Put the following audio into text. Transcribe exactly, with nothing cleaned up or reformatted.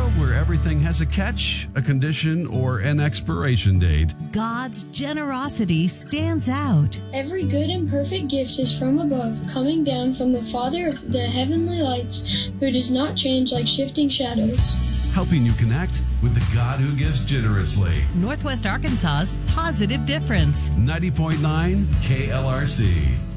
world where everything has a catch, a condition, or an expiration date, God's generosity stands out. Every good and perfect gift is from above, coming down from the Father of the heavenly lights, who does not change like shifting shadows. helping you connect with the God who gives generously. Northwest Arkansas's Positive Difference. ninety point nine K L R C.